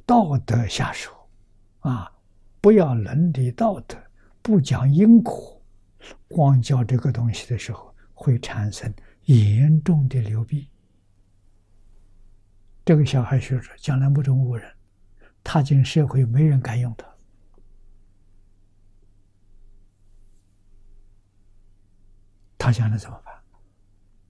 道德下手，啊，不要伦理道德，不讲因果，光教这个东西的时候，会产生严重的流弊。这个小孩学着将来目中无人，踏进社会没人敢用他，他将来怎么办？